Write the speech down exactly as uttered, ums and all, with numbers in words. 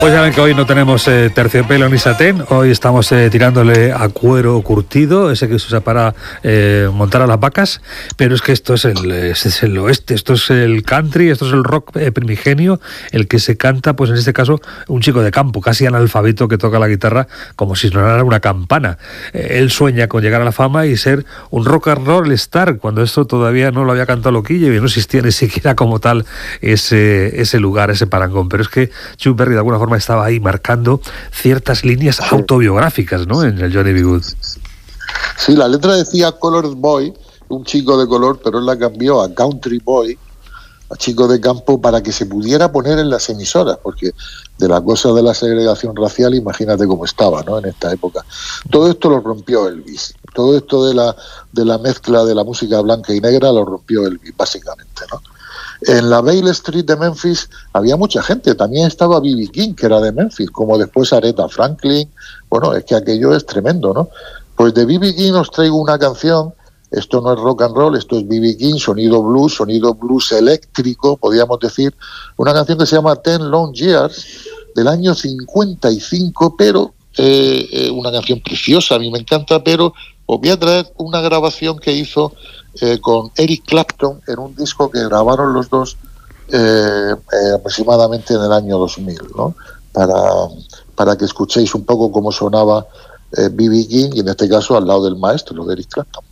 Pues ya ven que hoy no tenemos eh, terciopelo ni satén, hoy estamos eh, tirándole a cuero curtido, ese que se usa para eh, montar a las vacas, pero es que esto es el, este es el oeste, esto es el country, esto es el rock eh, primigenio, el que se canta, pues en este caso, un chico de campo, casi analfabeto, que toca la guitarra como si sonara una campana. Eh, él sueña con llegar a la fama y ser un rock and roll star, cuando esto todavía no lo había cantado Loquillo y no existía ni siquiera como tal ese, ese lugar, ese parangón, pero es que Chuck Berry de alguna forma estaba ahí marcando ciertas líneas autobiográficas, ¿no?, en el Johnny B. Good. Sí, la letra decía Colored Boy, un chico de color, pero él la cambió a Country Boy, a chico de campo, para que se pudiera poner en las emisoras, porque de la cosa de la segregación racial, imagínate cómo estaba, ¿no?, en esta época. Todo esto lo rompió Elvis. Todo esto de la, de la mezcla de la música blanca y negra lo rompió Elvis, básicamente, ¿no? En la Bale Street de Memphis había mucha gente, también estaba B B King, que era de Memphis, como después Aretha Franklin. Bueno, es que aquello es tremendo, ¿no? Pues de B B King os traigo una canción, esto no es rock and roll, esto es B B King, sonido blues, sonido blues eléctrico, podríamos decir, una canción que se llama Ten Long Years, del año cincuenta y cinco, pero eh, eh, una canción preciosa, a mí me encanta, pero os voy a traer una grabación que hizo Eh, con Eric Clapton en un disco que grabaron los dos eh, eh, aproximadamente en el año dos mil, ¿no? Para, para que escuchéis un poco cómo sonaba eh, B B King, y en este caso al lado del maestro, de Eric Clapton.